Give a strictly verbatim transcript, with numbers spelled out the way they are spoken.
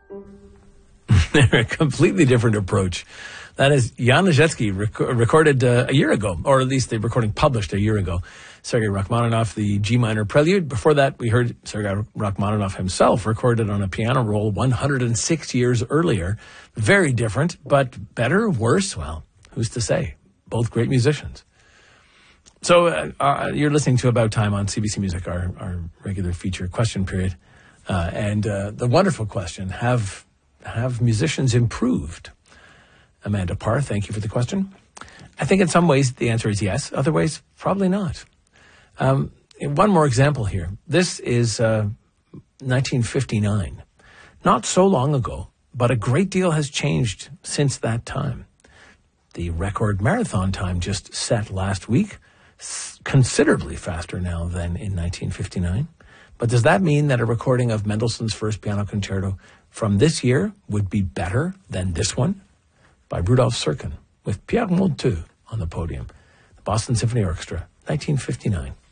A completely different approach. That is Jan Ležecký, rec- recorded uh, a year ago, or at least the recording published a year ago. Sergei Rachmaninoff, the G minor prelude. Before that, we heard Sergei Rachmaninoff himself recorded on a piano roll one hundred six years earlier. Very different, but better, worse? Well, who's to say? Both great musicians. So uh, uh, you're listening to About Time on C B C Music, our, our regular feature question period. Uh, and uh, the wonderful question, have have musicians improved? Amanda Parr, thank you for the question. I think in some ways the answer is yes. Other ways, probably not. Um, one more example here. This is uh, nineteen fifty-nine. Not so long ago, but a great deal has changed since that time. The record marathon time just set last week, considerably faster now than in nineteen fifty-nine. But does that mean that a recording of Mendelssohn's First Piano Concerto from this year would be better than this one? By Rudolf Serkin, with Pierre Monteux on the podium. The Boston Symphony Orchestra, nineteen fifty-nine.